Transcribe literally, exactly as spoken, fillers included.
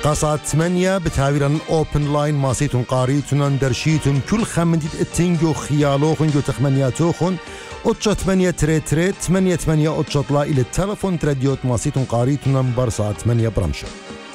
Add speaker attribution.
Speaker 1: قصات ثمانية بتهاويران أوبن لاين ماسيتون قاريتون درشيتون كل خمنديت اتنجو خيالوخن جو تخمنياتوخن أتشا ثمانية تري تري ثمانية ثمانية أتشا طلا إلى التلفون ترديوت ماسيتون قاريتون برصات ثمانية برمشة.